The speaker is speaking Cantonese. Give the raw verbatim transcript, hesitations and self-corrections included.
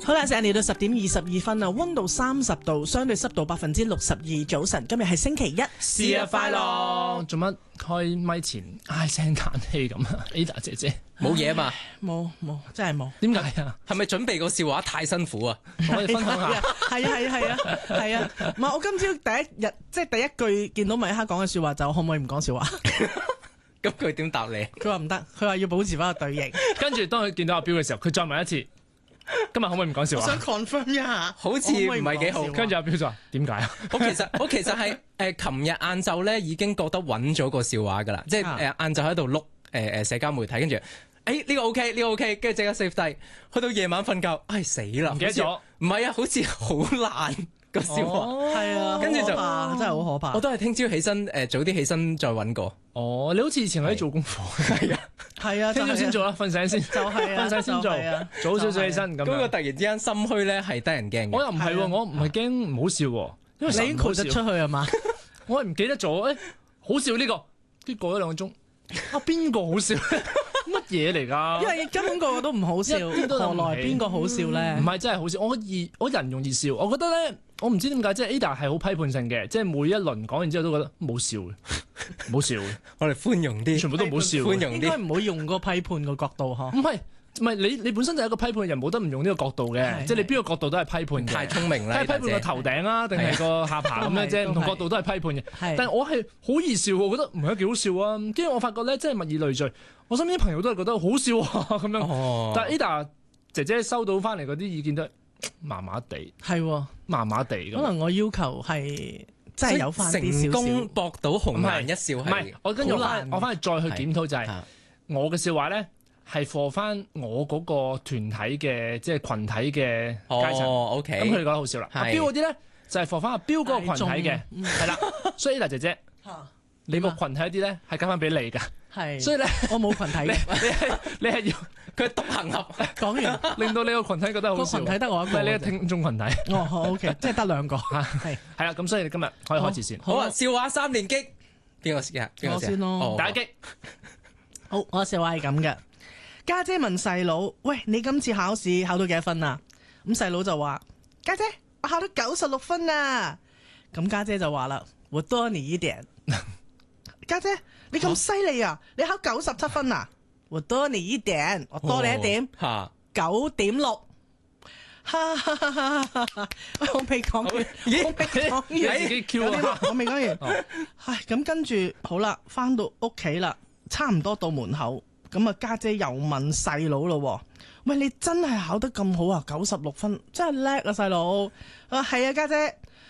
好啦，成日嚟到十點二十二分啦，溫度三十度，相對濕度百分之六十二。早晨，今日係星期一， 生日快樂！做乜開咪前唉聲嘆氣咁啊 ？Ada 姐姐冇嘢嘛？ 冇冇，真係冇。 點解啊？ 係咪準備個笑話太辛苦啊？ 我哋分享下。 係啊係啊係啊係啊！唔係我今朝第一日即係第一句見到米哈講嘅説話就可唔可以唔講笑話？ 咁佢點答你？ 佢話唔得，佢話要保持翻個隊形。 跟住當佢見到阿彪嘅時候，佢再問一次。今日可唔可以唔講笑話？ 我想 confirm 一下， 好似唔係幾好。 跟住阿彪就話：點解啊？ 我其實我其實係誒，琴日晏晝咧已經覺得揾咗個笑話㗎啦，即係誒晏晝喺度碌誒誒社交媒體，跟住誒呢個 OK 呢個 OK，跟住即刻 save 低，去到夜晚瞓覺，唉死啦！ 唔記得咗？ 唔係啊，好似好爛個笑話， 係啊， 跟住就真係好可怕。 我都係聽朝起身誒早啲起身再揾過。 哦，你好似以前喺做功課，係啊， 係啊， 聽朝先做啦，瞓醒先， 就係啊， 瞓醒先做，早少少起身咁。 嗰個突然之間心虛咧，係得人驚嘅。 我又唔係喎，我唔係驚唔好笑喎，因為你已經 call 得出去係嘛？ 我係唔記得咗，誒好笑呢個，跟住過咗兩個鐘，啊邊個好笑？乜嘢嚟㗎？ 因為根本個個都唔好笑，何來邊個好笑咧？ 唔係真係好笑，我易我人容易笑，我覺得咧，我唔知點解，即係 Ada 係好批判性嘅，即係每一輪講完之後都覺得冇笑嘅，冇笑嘅， 我哋寬容啲， 全部都唔好笑， 寬容啲， 應該唔好用嗰個批判個角度嗬。 唔係唔係，你你本身就係一個批判人，冇得唔用呢個角度嘅，即係你邊個角度都係批判嘅。 太聰明啦！ 睇批判個頭頂啊，定係個下巴咁樣啫，唔同角度都係批判嘅。但係我係好易笑，我覺得唔係幾好笑啊。跟住我發覺咧，真係物以類聚，我身邊啲朋友都係覺得好笑啊咁樣。 哦、 但係 Ada 姐姐收到翻嚟嗰啲意見都係麻麻地， 係麻麻地咁。 可能我要求係真係有翻啲少少， 成功博到紅顏一笑係。 唔係，我跟住我翻我翻去再去檢討就係、是、我嘅笑話咧。係 for 翻我嗰個團體嘅即係群體嘅階層， 哦 OK， 咁佢哋覺得好笑啦。阿彪嗰啲咧就係 for 翻阿彪嗰個群體嘅，係啦。所以 Ada 姐姐，你個群體一啲咧係加翻俾你㗎，係。所以咧我冇群體嘅，你係你係要佢獨行俠。講完，令到你個群體覺得好笑。個群體得我一個，唔係你個聽眾群體。哦，好 OK，即係得兩個，係係啦。咁所以你今日可以開始先。 好啊，笑話三連擊，邊個先啊？ 我先咯， 打擊。 好，我笑話係咁嘅。家姐問細佬：喂，你今次考試考到幾多分啊？咁細佬就話：家姐，我考到九十六分啊！咁家姐就話啦：我多你一點。家姐，你咁犀利啊！你考九十七分啊！我多你一點，我多你一點，九點六。哈哈哈哈哈哈！我未講完，我未講完， 自己 Q 啊！ 我未講完。唉，咁跟住好啦，翻到屋企啦，差唔多到門口。咁啊，家姐又問細佬咯，喂，你真係考得咁好啊？九十六分，真係叻啊，細佬。啊，係啊，家姐。